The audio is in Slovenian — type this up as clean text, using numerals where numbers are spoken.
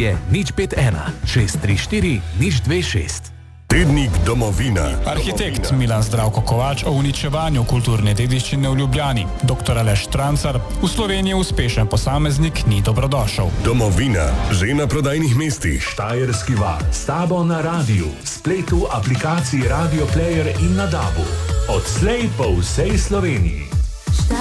je 051 634 026. Tednik Domovina. Arhitekt Milan Zdravko Kovač o uničevanju kulturne dediščine v Ljubljani. Dr. Aleš Štransar, v Sloveniji uspešen posameznik ni dobrodošel. Domovina, že na prodajnih mestih. Štajerski val, s tabo na radiju, spletu, aplikaciji Radio Player in na DAB-u. Odslej po vsej Sloveniji.